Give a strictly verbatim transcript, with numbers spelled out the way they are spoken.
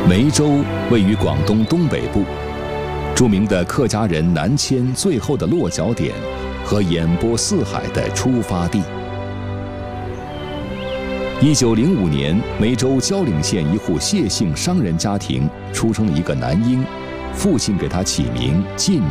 梅州位于广东东北部，著名的客家人南迁最后的落脚点和演播四海的出发地。一九零五年，梅州蕉岭县一户谢姓商人家庭出生了一个男婴，父亲给他起名晋